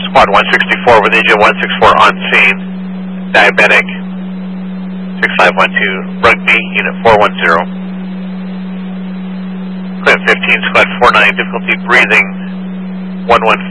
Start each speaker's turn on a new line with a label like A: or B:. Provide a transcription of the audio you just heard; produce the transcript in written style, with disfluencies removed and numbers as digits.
A: Squad 164 with agent 164 on scene. Diabetic 6512. Rugby unit 410. Clinton 15 Squad 49. Difficulty breathing 115.